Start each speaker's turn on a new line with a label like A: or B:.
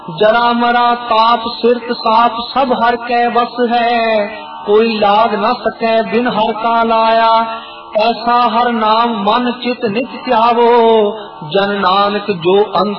A: जरा मरा ताप सिरत साप सब हर कै बस है, कोई लाग न सके बिन हर का लाया। ऐसा हर नाम मन चित नित ध्यावो, जन नानक जो अंत